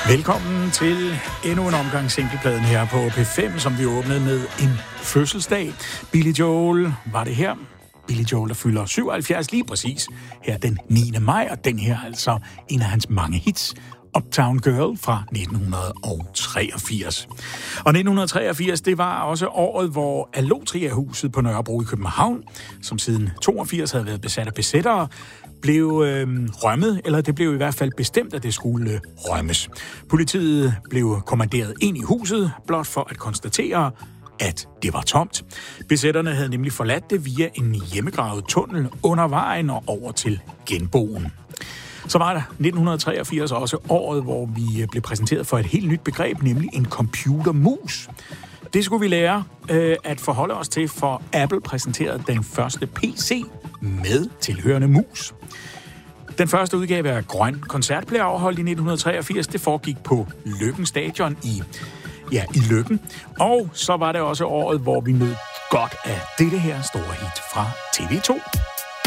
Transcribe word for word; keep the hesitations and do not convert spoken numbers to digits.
Velkommen til endnu en omgang singlepladen her på P fem, som vi åbnede med en fødselsdag. Billy Joel var det her. Billy Joel, der fylder syvoghalvfjerds lige præcis her den niende maj, og den her altså en af hans mange hits, Uptown Girl fra nitten treogfirs. Og nitten treogfirs, det var også året, hvor Allotria-huset på Nørrebro i København, som siden toogfirs havde været besat af besættere, blev øh, rømmet, eller det blev i hvert fald bestemt, at det skulle øh, rømmes. Politiet blev kommanderet ind i huset, blot for at konstatere, at det var tomt. Besætterne havde nemlig forladt det via en hjemmegravet tunnel under vejen og over til genboen. Så var der nitten treogfirs også året, hvor vi blev præsenteret for et helt nyt begreb, nemlig en computermus. Det skulle vi lære øh, at forholde os til, for Apple præsenterede den første P C med tilhørende mus. Den første udgave af Grøn Koncert blev afholdt i nitten treogfirs. Det foregik på Løkken Stadion i, ja, i Løkken. Og så var det også året, hvor vi nød godt af dette her store hit fra T V to.